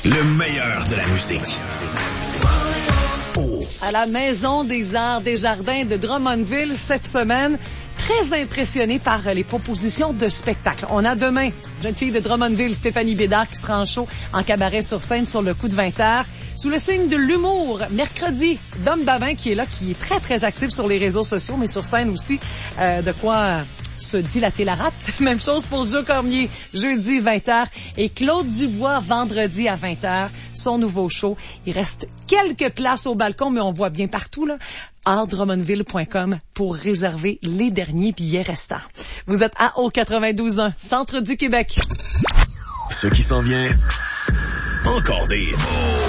Le meilleur de la musique. À la Maison des Arts des Jardins de Drummondville cette semaine, très impressionné par les propositions de spectacle. On a demain, jeune fille de Drummondville, Stéphanie Bédard, qui sera en show en cabaret sur scène sur le coup de 20h. Sous le signe de l'humour, mercredi, Dom Bavin qui est là, qui est très, très actif sur les réseaux sociaux, mais sur scène aussi, de quoi se dilater la rate. Même chose pour Joe Cormier, jeudi 20h. Et Claude Dubois, vendredi à 20h, son nouveau show. Il reste quelques places au balcon, mais on voit bien partout, là. artdrummondville.com pour réserver les derniers billets restants. Vous êtes à au 92.1, centre du Québec. Ce qui s'en vient, encore des